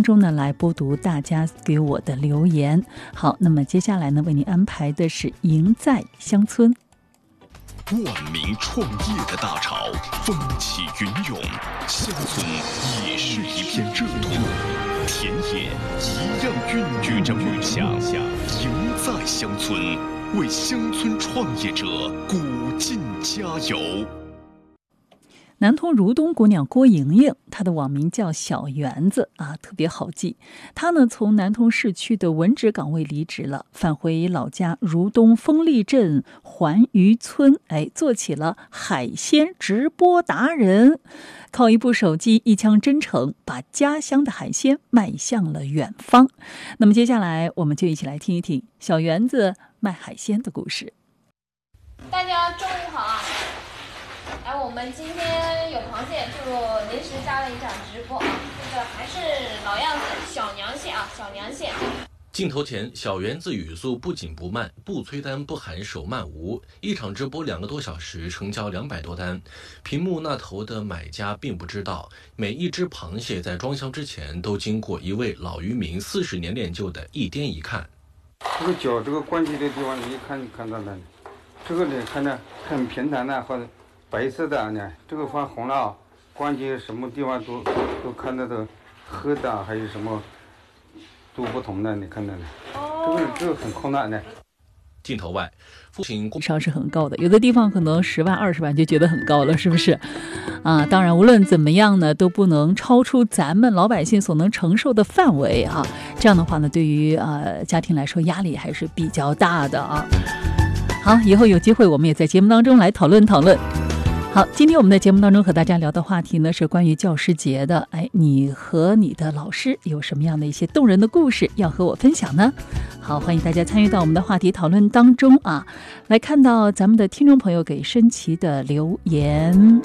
中呢来播读大家给我的留言。好，那么接下来呢为您安排的是赢在乡村。 万民创业的大潮风起云涌，乡村也是一片热土，田野一样孕育着梦想。赢在乡村，为乡村创业者鼓劲加油。 南通如东姑娘郭莹莹，她的网名叫小园子啊，特别好记。她呢从南通市区的文职岗位离职了，返回老家如东丰利镇环渔村，做起了海鲜直播达人。靠一部手机，一腔真诚，把家乡的海鲜迈向了远方。那么接下来，我们就一起来听一听小园子卖海鲜的故事。 大家中午好啊！我们今天有螃蟹，就临时加了一场直播啊。这个还是老样子，小娘蟹啊，小娘蟹。 镜头前，小园子语速不紧不慢，不催单不喊手慢无。一场直播2个多小时，成交200多单。屏幕那头的买家并不知道，每一只螃蟹在装箱之前都经过一位老渔民40年练就的一掂一看。 这个脚这个关节的地方，你一看就看到了。这个你看着很平坦的，或者白色的呢，这个发红了，关节什么地方都看到的黑的，还有什么都不同的，你看到的，这个很困难的。 镜头外，父亲上是很高的，有的地方可能10万20万就觉得很高了，是不是啊？当然无论怎么样呢，都不能超出咱们老百姓所能承受的范围啊。这样的话呢，对于家庭来说压力还是比较大的啊。好，以后有机会我们也在节目当中来讨论讨论。好，今天我们在节目当中和大家聊的话题呢是关于教师节的。你和你的老师有什么样的一些动人的故事要和我分享呢？好，欢迎大家参与到我们的话题讨论当中啊。来看到咱们的听众朋友给申琦的留言。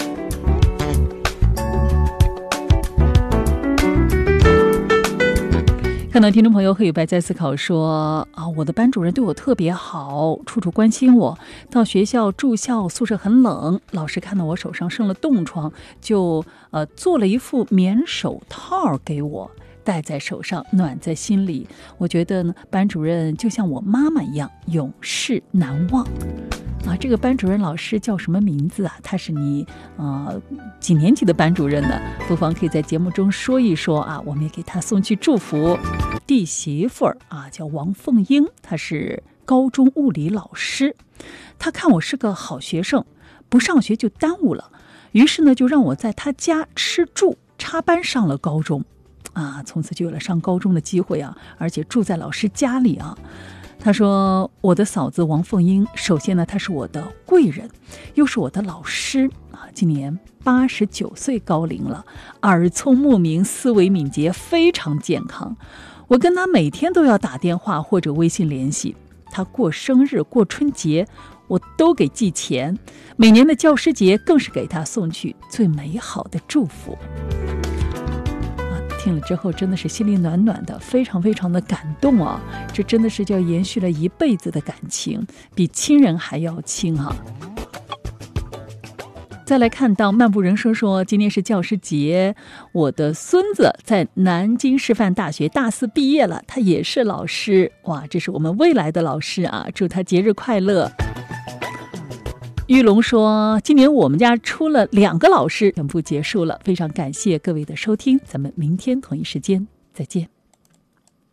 看到听众朋友何雨白在思考说我的班主任对我特别好，处处关心我。到学校住校宿舍很冷，老师看到我手上生了冻疮，就做了一副棉手套给我，戴在手上，暖在心里。我觉得呢，班主任就像我妈妈一样，永世难忘。这个班主任老师叫什么名字啊？他是你几年级的班主任呢？不妨可以在节目中说一说啊，我们也给他送去祝福。弟媳妇儿叫王凤英，她是高中物理老师。她看我是个好学生，不上学就耽误了，于是呢就让我在她家吃住，插班上了高中从此就有了上高中的机会而且住在老师家里他说我的嫂子王凤英，首先呢她是我的贵人，又是我的老师今年89岁高龄了，耳聪目明，思维敏捷，非常健康。我跟她每天都要打电话或者微信联系，她过生日过春节我都给寄钱，每年的教师节更是给她送去最美好的祝福。听了之后真的是心里暖暖的，非常非常的感动这真的是叫延续了一辈子的感情，比亲人还要亲再来看到漫步人生说，今天是教师节，我的孙子在南京师范大学大4毕业了，他也是老师，哇，这是我们未来的老师祝他节日快乐。玉龙说，今年我们家出了2个老师，全部结束了，非常感谢各位的收听，咱们明天同一时间再见。